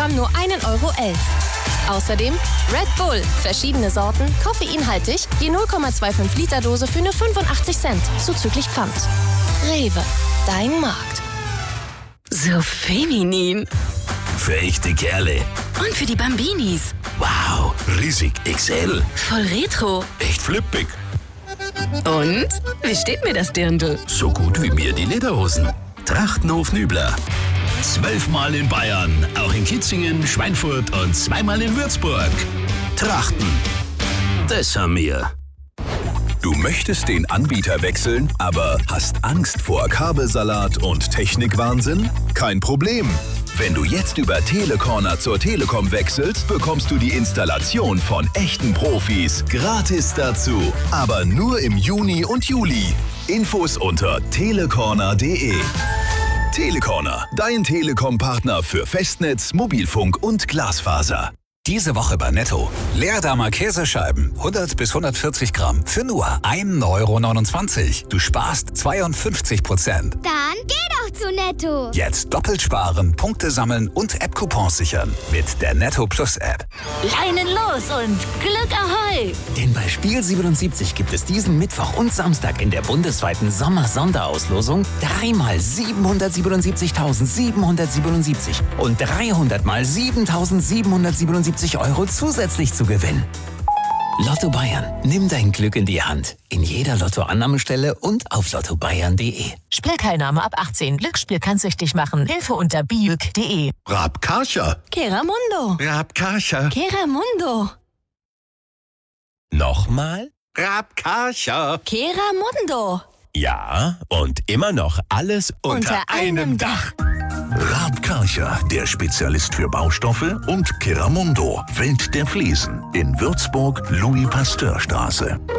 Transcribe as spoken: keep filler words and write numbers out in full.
Gramm nur ein Euro elf. Außerdem Red Bull, verschiedene Sorten, koffeinhaltig, je null Komma fünfundzwanzig Liter Dose für nur fünfundachtzig Cent, zuzüglich Pfand. Rewe, dein Markt. So feminin. Für echte Kerle. Und für die Bambinis. Wow, riesig X L. Voll retro. Echt flippig. Und? Wie steht mir das Dirndl? So gut wie mir die Lederhosen. Trachtenhof Nübler. Zwölfmal in Bayern, auch in Kitzingen, Schweinfurt und zweimal in Würzburg. Trachten. Das haben wir. Du möchtest den Anbieter wechseln, aber hast Angst vor Kabelsalat und Technikwahnsinn? Kein Problem. Wenn du jetzt über Telecorner zur Telekom wechselst, bekommst du die Installation von echten Profis gratis dazu. Aber nur im Juni und Juli. Infos unter telecorner punkt de. Telecorner, dein Telekom-Partner für Festnetz, Mobilfunk und Glasfaser. Diese Woche bei Netto. Leerdammer Käsescheiben, hundert bis hundertvierzig Gramm, für nur ein Euro neunundzwanzig. Du sparst zweiundfünfzig Prozent. Dann geh doch zu Netto. Jetzt doppelt sparen, Punkte sammeln und App-Coupons sichern mit der Netto Plus App. Leinen los und Glück Ahoi! Denn bei Spiel siebenundsiebzig gibt es diesen Mittwoch und Samstag in der bundesweiten Sommer-Sonderauslosung dreimal siebenhundertsiebenundsiebzigtausendsiebenhundertsiebenundsiebzig und dreihundert mal siebentausendsiebenhundertsiebenundsiebzig Euro zusätzlich zu gewinnen. Lotto Bayern, nimm dein Glück in die Hand. In jeder Lottoannahmestelle und auf lotto bayern punkt de. Spielteilnahme ab achtzehn. Glücksspiel kann süchtig machen. Hilfe unter biüg punkt de. Rabkarcher. Keramundo. Rabkarcher. Keramundo. Nochmal? Rabkarcher. Keramundo. Ja, und immer noch alles unter, Unter einem Dach. Raab Karcher, der Spezialist für Baustoffe, und Keramundo, Welt der Fliesen. In Würzburg, Louis-Pasteur-Straße.